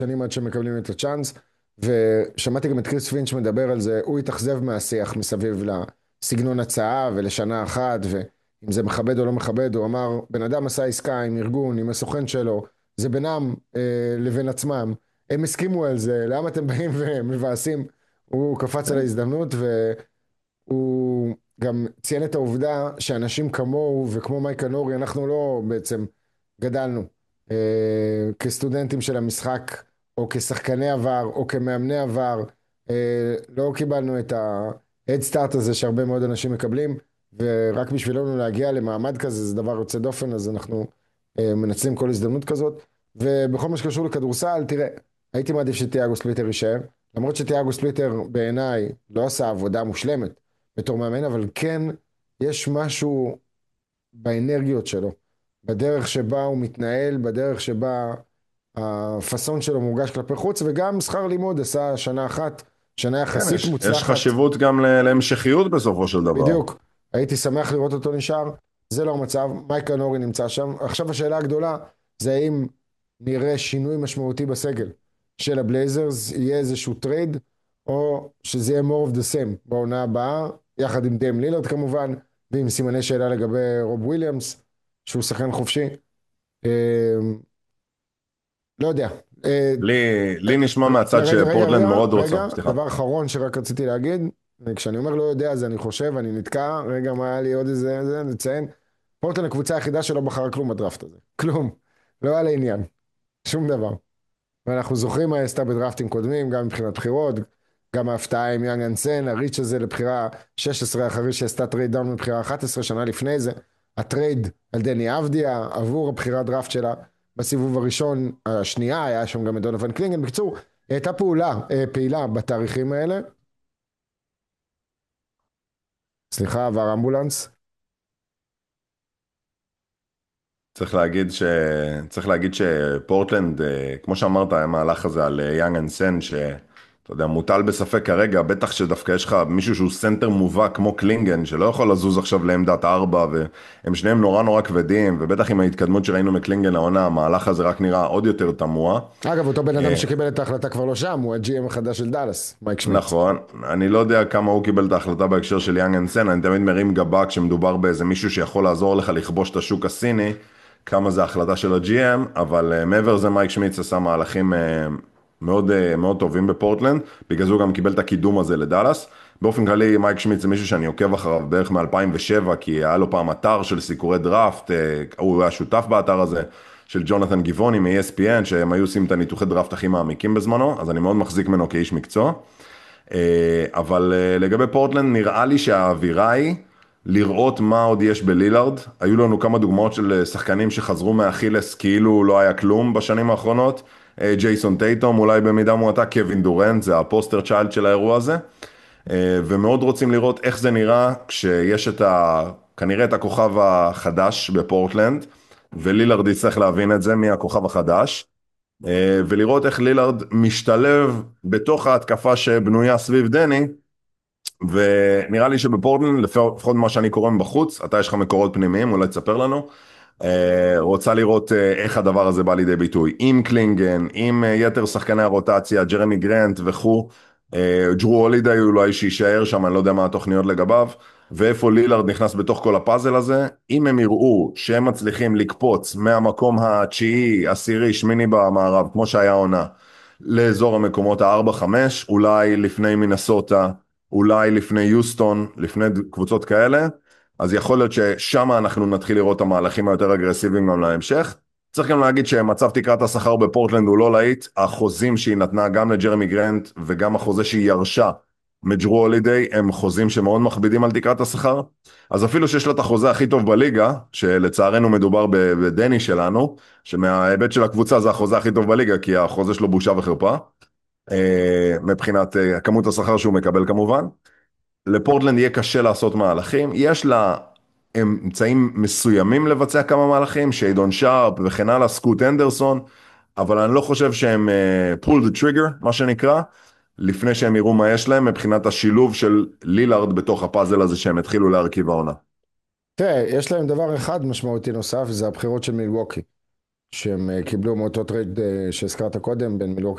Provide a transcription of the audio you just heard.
שנים עד שמקבלים את הצ'אנס, ושמעתי גם את קריס פינץ' מדבר על זה, הוא התאכזב מהשיח מסביב לסגנון הצעה ולשנה אחת, ואם זה מכבד או לא מכבד, הוא אמר, בן אדם עשה עסקה עם ארגון, עם הסוכן שלו, זה בינם לבין עצמם, הם הסכימו על זה, למה אתם באים ומבאסים? הוא קפץ על ההזדמנות, והוא גם ציין את העובדה שאנשים כמוהו וכמו מייקל נורי, אנחנו לא בעצם גדלנו כסטודנטים של המשחק, או כשחקני עבר, או כמאמני עבר, לא קיבלנו את ה-head start הזה שהרבה מאוד אנשים מקבלים, ורק בשבילנו להגיע למעמד כזה, זה דבר יוצא דופן, אז אנחנו מנצלים כל הזדמנות כזאת, ובכל מה שקשור לכדורסל, תראה, הייתי מעדיף שתיאגו ספליטר יישאר, למרות שתיאגו ספליטר בעיניי לא עשה עבודה מושלמת בתור מאמן, אבל כן יש משהו באנרגיות שלו, בדרך שבה הוא מתנהל, בדרך שבה הפאסון שלו מורגש כלפי חוץ, וגם שכר לימוד עשה שנה אחת, שנה כן, יחסית יש מוצלחת, חשיבות גם להמשכיות בסופו של דבר. בדיוק, הייתי שמח לראות אותו נשאר, זה לא המצב, מייקל נורי נמצא שם, עכשיו השאלה הגדולה זה האם נראה שינוי משמעותי בסגל של הבלייזרס, יהיה איזשהו טרייד, או שזה יהיה more of the same בעונה הבאה, יחד עם דיים לילרד כמובן, ועם סימני שאלה לגבי רוב וויליאמס, שהוא שחקן חופשי, אה, לא יודע. לי נשמע מהצד שפורטלנד מאוד רוצה, רגע, סליחה. דבר אחרון שרק רציתי להגיד, כשאני אומר לא יודע, אז אני חושב, אני נתקע, רגע, מה היה לי עוד איזה, נציין, פורטלנד הקבוצה היחידה שלא בחרה כלום בדראפט הזה, כלום, לא היה לעניין, שום דבר. ואנחנו זוכרים מה היא עשתה בדראפטים קודמים, גם מבחינת בחירות, גם ההפתעה עם יאנג אנסן, הריץ' הזה לבחירה 16 אחרי שעשתה טרייד דאון מבחירה 11 שנה לפני זה, הטרייד על דני אבדיה עבור הבחירת דראפט שלה בסיבוב הראשון, השנייה, היה שם גם את דונוvan קלינגן, בקיצור, הייתה פעילה בתאריכים האלה, סליחה, עבר אמבולנס, צריך להגיד שפורטלנד, כמו שאמרת, המהלך הזה על יאנג אנסן, שאתה יודע, מוטל בספק כרגע, בטח שדווקא יש לך מישהו שהוא סנטר מובהק כמו קלינגן, שלא יכול לזוז עכשיו לעמדת 4, והם שניהם נורא נורא כבדים, ובטח עם ההתקדמות שראינו מקלינגן לעונה, המהלך הזה רק נראה עוד יותר תמוה. אגב, אותו בן אדם שקיבל את ההחלטה כבר לא שם, הוא ה-GM החדש של דאלאס, מייק שמיץ. נכון, אני לא יודע כמה הוא קיבל את ההחלטה בהקשר של יאנג אנסן, אני תמיד מרים גבה כשמדובר באיזה מישהו שיכול לעזור לך לכבוש את השוק הסיני, כמה זה החלטה של ה-GM, אבל מעבר לזה מייק שמיץ עשה מהלכים מאוד, מאוד טובים בפורטלנד, בגלל זה הוא גם קיבל את הקידום הזה לדלס. באופן כללי מייק שמיץ זה מישהו שאני עוקב אחריו בערך מ-2007, כי היה לו פעם אתר של סיקורי דראפט, הוא היה שותף באתר הזה, של ג'ונתן גיבוני מ-ESPN, שהם היו עושים את הניתוחי דראפט הכי מעמיקים בזמנו, אז אני מאוד מחזיק ממנו כאיש מקצוע. אבל לגבי פורטלנד נראה לי שהאווירה היא לראות מה עוד יש בלילארד. היו לנו כמה דוגמאות של שחקנים שחזרו מאכילס כאילו לא היה כלום בשנים האחרונות. ג'ייסון טייטום, אולי במידה מועטה, קווין דורנט, זה הפוסטר צ'יילד של האירוע הזה. ומאוד רוצים לראות איך זה נראה כשיש כנראה את הכוכב החדש בפורטלנד, ולילארד יצטרך להבין את זה, מי הכוכב החדש. ולראות איך לילארד משתלב בתוך ההתקפה שבנויה סביב דני, ונראה לי שבפורטלנד, לפחות מה שאני קורא מבחוץ, אתה יש לך מקורות פנימיים, אולי תספר לנו, רוצה לראות איך הדבר הזה בא לידי ביטוי, עם קלינגן, עם יתר שחקני הרוטציה, ג'רמי גרנט וכו', ג'רו הולידיי אולי שיישאר שם, אני לא יודע מה התוכניות לגביו, ואיפה לילארד נכנס בתוך כל הפאזל הזה. אם הם יראו שהם מצליחים לקפוץ מהמקום התשיעי, עשירי, שמיני במערב, כמו שהיה עונה, לאזור המקומות ה-4-5, אולי לפני מינסוטה, אולי לפני יוסטון, לפני קבוצות כאלה, אז יכול להיות ששם אנחנו נתחיל לראות את המהלכים היותר אגרסיביים גם להמשך. צריך גם להגיד שמצב תקרת השכר בפורטלנד הוא לא להיט, החוזים שהיא נתנה גם לג'רמי גרנט וגם החוזה שהיא ירשה מג'רו הולידיי הם חוזים שמאוד מכבידים על תקרת השכר, אז אפילו שיש לה את החוזה הכי טוב בליגה, שלצערנו מדובר בדני שלנו, שמההיבט של הקבוצה זה החוזה הכי טוב בליגה, כי החוזה שלו בושה וחרפה, מבחינת כמות השכר שהוא מקבל כמובן. לפורטלנד יהיה קשה לעשות מהלכים, יש לה אמצעים מסוימים לבצע כמה מהלכים, שיידון שרפ וכן הלאה, סקוט אנדרסון, אבל אני לא חושב שהם pull the trigger, מה שנקרא, לפני שהם יראו מה יש להם, מבחינת השילוב של לילארד בתוך הפאזל הזה שהם התחילו להרכיב העונה. תראה, יש להם דבר אחד משמעותי נוסף, זה הבחירות של מילווקי, שהם קיבלו מאותו טרייד שהזכרת קודם, בין מילווקי